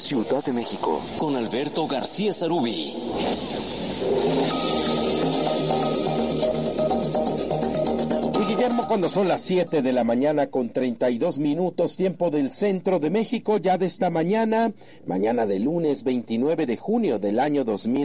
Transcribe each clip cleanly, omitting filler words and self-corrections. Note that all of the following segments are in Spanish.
Ciudad de México, con Alberto García Sarubí. Guillermo, cuando son las 7 de la mañana con 32 minutos, tiempo del centro de México, ya de esta mañana de lunes 29 de junio del año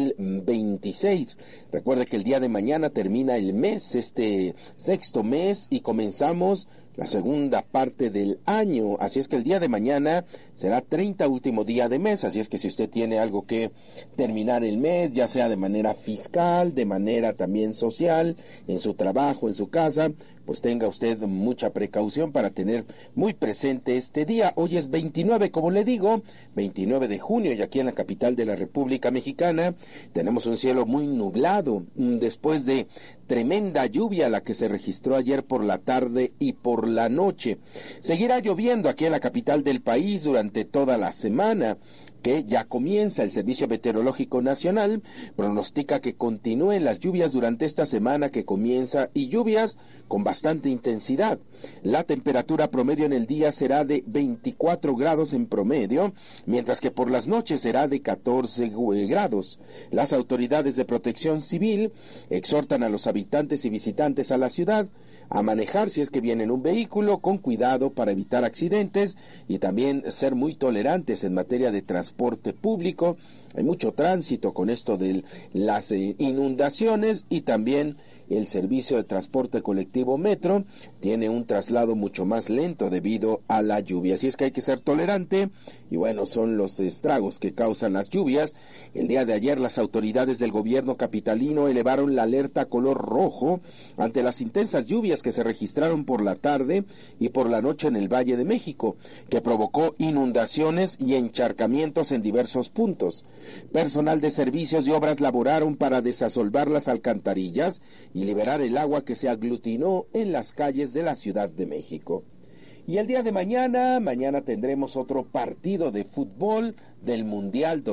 2026. Recuerde que el día de mañana termina el mes, este sexto mes, y comenzamos la segunda parte del año, así es que el día de mañana será 30 último día de mes, así es que si usted tiene algo que terminar el mes, ya sea de manera fiscal, de manera también social, en su trabajo, en su casa, pues tenga usted mucha precaución para tener muy presente este día. Hoy es 29, como le digo, 29 de junio, y aquí en la capital de la República Mexicana tenemos un cielo muy nublado, después de tremenda lluvia la que se registró ayer por la tarde y por la noche. Seguirá lloviendo aquí en la capital del país durante toda la semana, que ya comienza. El Servicio Meteorológico Nacional pronostica que continúen las lluvias durante esta semana que comienza, y lluvias con bastante intensidad. La temperatura promedio en el día será de 24 grados en promedio, mientras que por las noches será de 14 grados. Las autoridades de protección civil exhortan a los habitantes y visitantes a la ciudad a manejar, si es que viene en un vehículo, con cuidado para evitar accidentes, y también ser muy tolerantes en materia de transporte público. Hay mucho tránsito con esto de las inundaciones, y también el servicio de transporte colectivo Metro tiene un traslado mucho más lento debido a la lluvia. Así es que hay que ser tolerante, y bueno, son los estragos que causan las lluvias. El día de ayer las autoridades del gobierno capitalino elevaron la alerta color rojo ante las intensas lluvias que se registraron por la tarde y por la noche en el Valle de México, que provocó inundaciones y encharcamientos en diversos puntos. Personal de servicios y obras laboraron para desasolvar las alcantarillas y liberar el agua que se aglutinó en las calles de la Ciudad de México. Y el día de mañana tendremos otro partido de fútbol del Mundial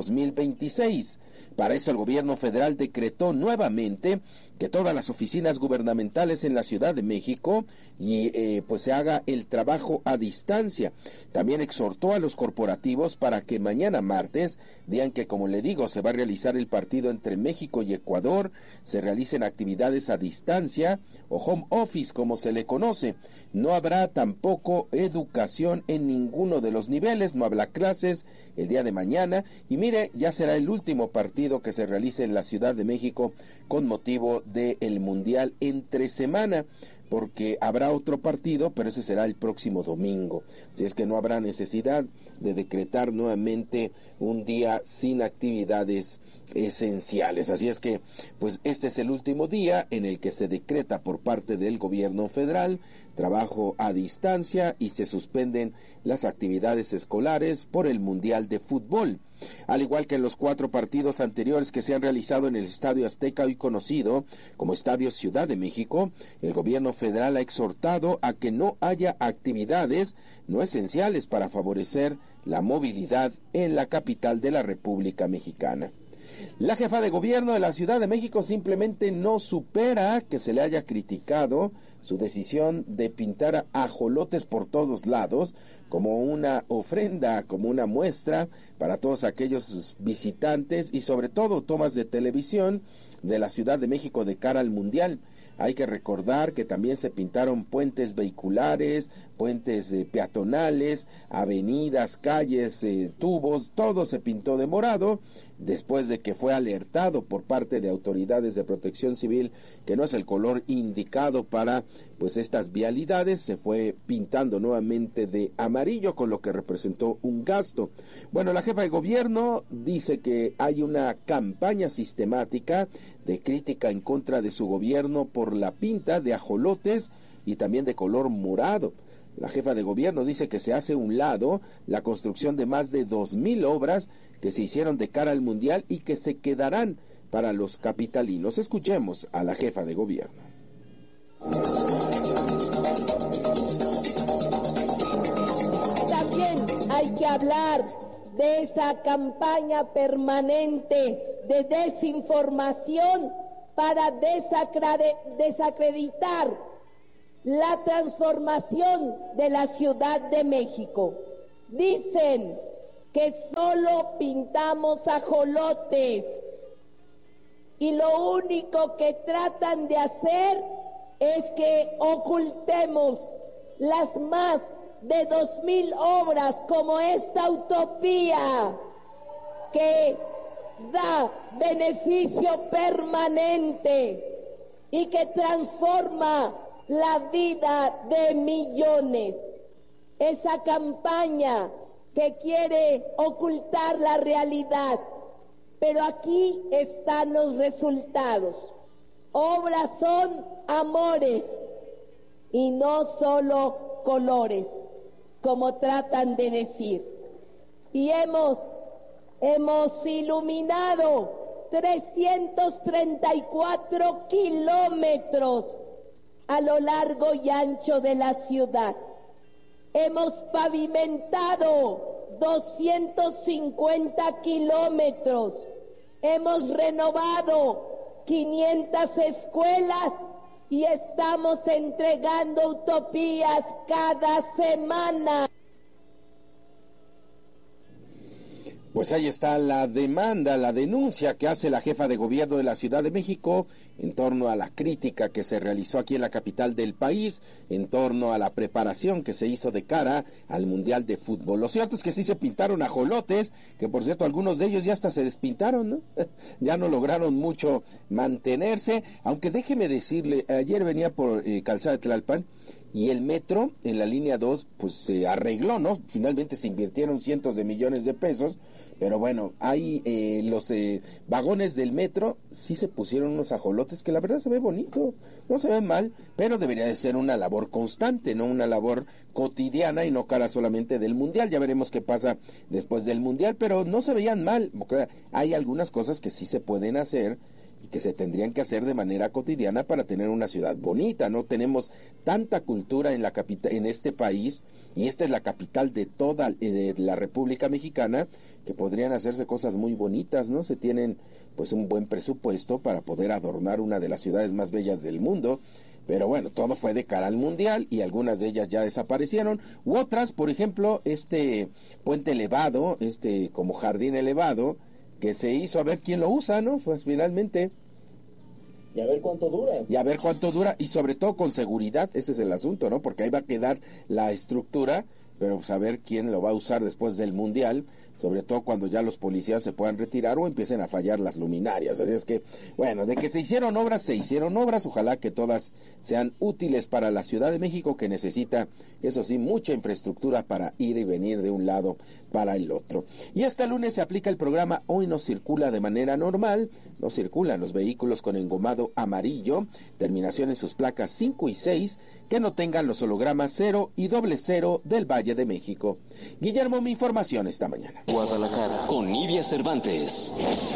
2026. Para eso el gobierno federal decretó nuevamente que todas las oficinas gubernamentales en la Ciudad de México pues se haga el trabajo a distancia. También exhortó a los corporativos para que mañana martes, día en que, como le digo, se va a realizar el partido entre México y Ecuador, se realicen actividades a distancia o home office, como se le conoce. No habrá tampoco educación en ninguno de los niveles, no habrá clases el día de mañana, y mire, ya será el último partido que se realice en la Ciudad de México con motivo del Mundial entre semana, porque habrá otro partido, pero ese será el próximo domingo. Así es que no habrá necesidad de decretar nuevamente un día sin actividades esenciales. Así es que, pues este es el último día en el que se decreta por parte del gobierno federal trabajo a distancia, y se suspenden las actividades escolares por el Mundial de Fútbol. Al igual que en los 4 partidos anteriores que se han realizado en el Estadio Azteca, hoy conocido como Estadio Ciudad de México, el gobierno federal ha exhortado a que no haya actividades no esenciales para favorecer la movilidad en la capital de la República Mexicana. La jefa de gobierno de la Ciudad de México simplemente no supera que se le haya criticado su decisión de pintar ajolotes por todos lados como una ofrenda, como una muestra para todos aquellos visitantes y sobre todo tomas de televisión de la Ciudad de México de cara al Mundial. Hay que recordar que también se pintaron puentes vehiculares, puentes peatonales, avenidas, calles, tubos, todo se pintó de morado, después de que fue alertado por parte de autoridades de protección civil que no es el color indicado para pues estas vialidades. Se fue pintando nuevamente de amarillo, con lo que representó un gasto. Bueno, la jefa de gobierno dice que hay una campaña sistemática de crítica en contra de su gobierno por la pinta de ajolotes y también de color morado. La jefa de gobierno dice que se hace a un lado la construcción de más de 2,000 obras que se hicieron de cara al Mundial y que se quedarán para los capitalinos. Escuchemos a la jefa de gobierno. También hay que hablar de esa campaña permanente de desinformación para desacreditar la transformación de la Ciudad de México. Dicen que solo pintamos ajolotes y lo único que tratan de hacer es que ocultemos las más de 2,000 obras como esta utopía que da beneficio permanente y que transforma la vida de millones. Esa campaña que quiere ocultar la realidad, pero aquí están los resultados. Obras son amores y no solo colores, como tratan de decir. Y hemos iluminado 334 kilómetros a lo largo y ancho de la ciudad. Hemos pavimentado 250 kilómetros. Hemos renovado 500 escuelas y estamos entregando utopías cada semana. Pues ahí está la demanda, la denuncia que hace la jefa de gobierno de la Ciudad de México en torno a la crítica que se realizó aquí en la capital del país, en torno a la preparación que se hizo de cara al Mundial de Fútbol. Lo cierto es que sí se pintaron ajolotes, que por cierto algunos de ellos ya hasta se despintaron, ¿no? Ya no lograron mucho mantenerse, aunque déjeme decirle, ayer venía por Calzada de Tlalpan, y el metro en la línea 2 pues se arregló, ¿no? Finalmente se invirtieron cientos de millones de pesos, pero bueno, hay los vagones del metro sí se pusieron unos ajolotes que la verdad se ve bonito, no se ve mal, pero debería de ser una labor constante, no una labor cotidiana y no cara solamente del Mundial. Ya veremos qué pasa después del Mundial, pero no se veían mal, porque hay algunas cosas que sí se pueden hacer y que se tendrían que hacer de manera cotidiana para tener una ciudad bonita. No tenemos tanta cultura en la capital, en este país, y esta es la capital de toda la República Mexicana, que podrían hacerse cosas muy bonitas, ¿no? Se tienen pues un buen presupuesto para poder adornar una de las ciudades más bellas del mundo, pero bueno, todo fue de cara al Mundial y algunas de ellas ya desaparecieron, u otras, por ejemplo, este puente elevado, como jardín elevado, que se hizo, a ver quién lo usa, ¿no? Pues finalmente. Y a ver cuánto dura. Y a ver cuánto dura, y sobre todo con seguridad, ese es el asunto, ¿no? Porque ahí va a quedar la estructura, pero pues a ver quién lo va a usar después del Mundial, sobre todo cuando ya los policías se puedan retirar o empiecen a fallar las luminarias. Así es que, bueno, de que se hicieron obras, ojalá que todas sean útiles para la Ciudad de México, que necesita, eso sí, mucha infraestructura para ir y venir de un lado para el otro. Y este lunes se aplica el programa Hoy no circula de manera normal, no circulan los vehículos con engomado amarillo, terminación en sus placas 5 y 6, que no tengan los hologramas 0 y 00 del Valle de México. Guillermo, mi información esta mañana. Guadalajara, con Nidia Cervantes.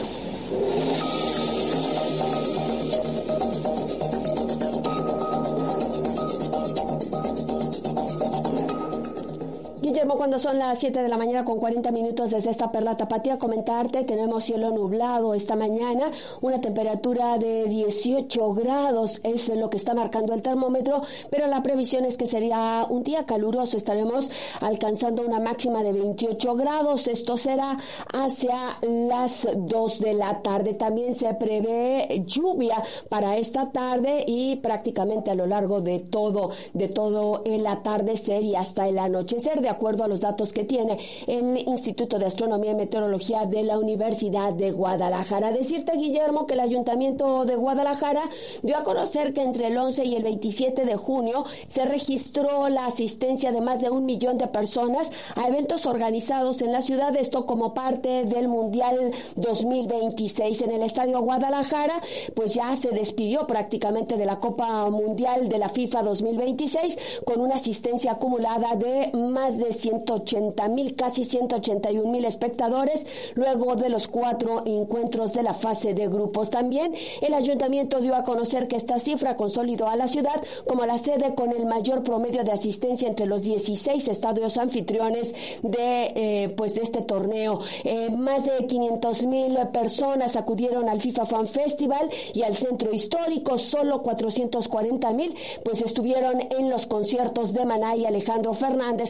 Guillermo, cuando son las 7 de la mañana con 40 minutos desde esta Perla Tapatía, comentarte, tenemos cielo nublado esta mañana, una temperatura de 18 grados es lo que está marcando el termómetro, pero la previsión es que sería un día caluroso, estaremos alcanzando una máxima de 28 grados, esto será hacia las 2 de la tarde. También se prevé lluvia para esta tarde y prácticamente a lo largo de todo el atardecer y hasta el anochecer, de acuerdo a los datos que tiene el Instituto de Astronomía y Meteorología de la Universidad de Guadalajara. Decirte, Guillermo, que el Ayuntamiento de Guadalajara dio a conocer que entre el 11 y el 27 de junio se registró la asistencia de más de 1 millón de personas a eventos organizados en la ciudad, esto como parte del Mundial 2026. En el Estadio Guadalajara, pues ya se despidió prácticamente de la Copa Mundial de la FIFA 2026 con una asistencia acumulada de más de 180,000, casi 181,000 espectadores, luego de los 4 encuentros de la fase de grupos. También el ayuntamiento dio a conocer que esta cifra consolidó a la ciudad como la sede con el mayor promedio de asistencia entre los 16 estadios anfitriones de este torneo. Más de 500,000 personas acudieron al FIFA Fan Festival y al centro histórico. Solo 440,000 pues estuvieron en los conciertos de Maná y Alejandro Fernández con esta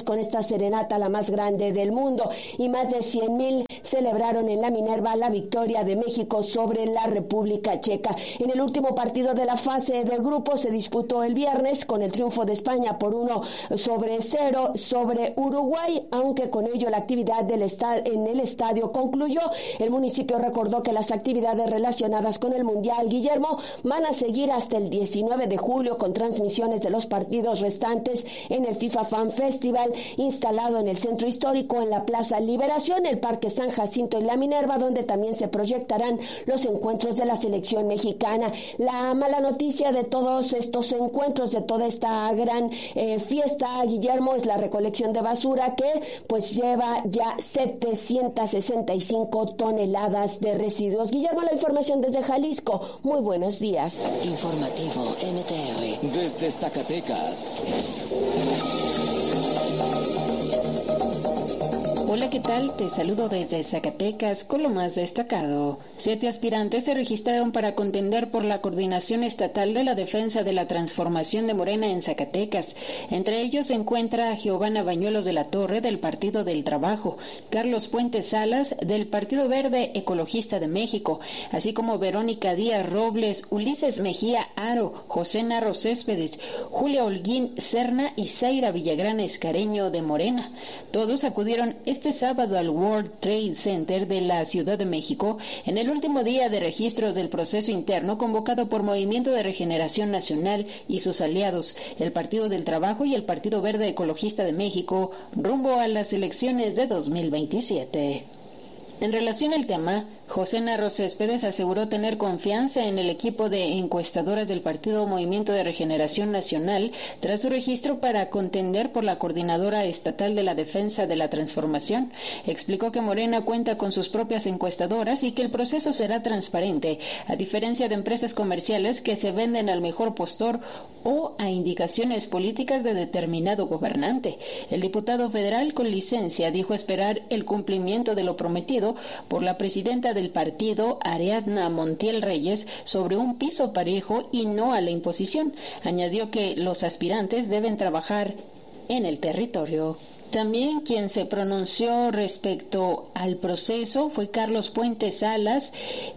serenata, la más grande del mundo, y más de 100,000 celebraron en la Minerva la victoria de México sobre la República Checa. En el último partido de la fase de grupo se disputó el viernes con el triunfo de España por 1-0 sobre Uruguay, aunque con ello la actividad en el estadio concluyó. El municipio recordó que las actividades relacionadas con el Mundial, Guillermo, van a seguir hasta el 19 de julio con transmisiones de los partidos restantes en el FIFA Fan Festival, instalado en el centro histórico en la Plaza Liberación, el Parque San Jacinto y la Minerva, donde también se proyectarán los encuentros de la selección mexicana. La mala noticia de todos estos encuentros, de toda esta gran fiesta, Guillermo, es la recolección de basura que pues lleva ya 765 toneladas de residuos. Guillermo, la información desde Jalisco. Muy buenos días. Informativo NTR desde Zacatecas. Hola, ¿qué tal? Te saludo desde Zacatecas con lo más destacado. 7 aspirantes se registraron para contender por la Coordinación Estatal de la Defensa de la Transformación de Morena en Zacatecas. Entre ellos se encuentra Giovanna Bañuelos de la Torre, del Partido del Trabajo, Carlos Puentes Salas, del Partido Verde Ecologista de México, así como Verónica Díaz Robles, Ulises Mejía Aro, José Narro Céspedes, Julia Holguín Serna y Zaira Villagrán Escareño de Morena. Todos acudieron este sábado al World Trade Center de la Ciudad de México en el último día de registros del proceso interno convocado por Movimiento de Regeneración Nacional y sus aliados, el Partido del Trabajo y el Partido Verde Ecologista de México, rumbo a las elecciones de 2027. En relación al tema, José Narro Céspedes aseguró tener confianza en el equipo de encuestadoras del Partido Movimiento de Regeneración Nacional tras su registro para contender por la Coordinadora Estatal de la Defensa de la Transformación. Explicó que Morena cuenta con sus propias encuestadoras y que el proceso será transparente, a diferencia de empresas comerciales que se venden al mejor postor o a indicaciones políticas de determinado gobernante. El diputado federal con licencia dijo esperar el cumplimiento de lo prometido por la presidenta del partido, Ariadna Montiel Reyes, sobre un piso parejo y no a la imposición. Añadió que los aspirantes deben trabajar en el territorio. También quien se pronunció respecto al proceso fue Carlos Puentes Salas,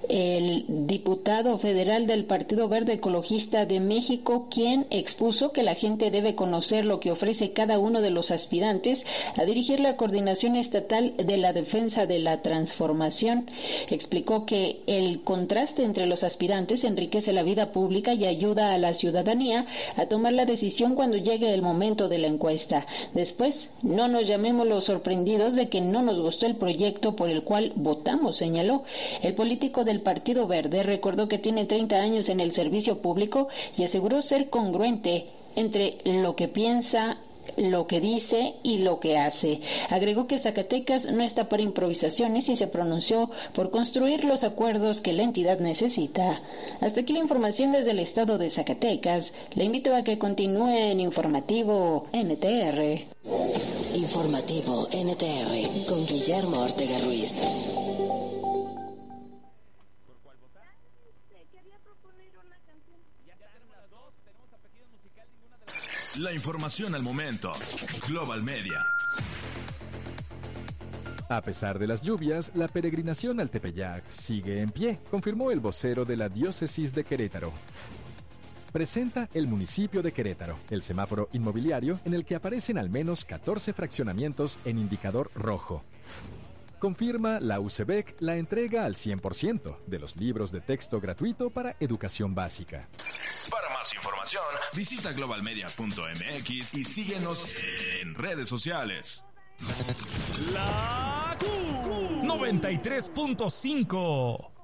el diputado federal del Partido Verde Ecologista de México, quien expuso que la gente debe conocer lo que ofrece cada uno de los aspirantes a dirigir la Coordinación Estatal de la Defensa de la Transformación. Explicó que el contraste entre los aspirantes enriquece la vida pública y ayuda a la ciudadanía a tomar la decisión cuando llegue el momento de la encuesta. Después, no nos llamemos los sorprendidos de que no nos gustó el proyecto por el cual votamos, señaló. El político del Partido Verde recordó que tiene 30 años en el servicio público y aseguró ser congruente entre lo que piensa, lo que dice y lo que hace. Agregó que Zacatecas no está para improvisaciones y se pronunció por construir los acuerdos que la entidad necesita. Hasta aquí la información desde el estado de Zacatecas. Le invito a que continúe en Informativo NTR. Informativo NTR con Guillermo Ortega Ruiz. La información al momento. Global Media. A pesar de las lluvias, la peregrinación al Tepeyac sigue en pie, confirmó el vocero de la Diócesis de Querétaro. Presenta el municipio de Querétaro, el semáforo inmobiliario en el que aparecen al menos 14 fraccionamientos en indicador rojo. Confirma la UCEBEC la entrega al 100% de los libros de texto gratuito para educación básica. Para más información, visita globalmedia.mx y síguenos en redes sociales. La Q 93.5